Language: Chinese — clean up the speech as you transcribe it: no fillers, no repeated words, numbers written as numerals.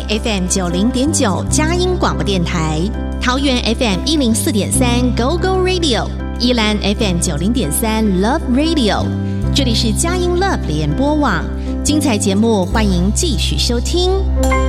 FM 90.9佳音广播电台，桃园 FM 104.3 Go Go Radio， 宜兰 FM 90.3 Love Radio。这里是佳音 Love 联播网，精彩节目欢迎继续收听。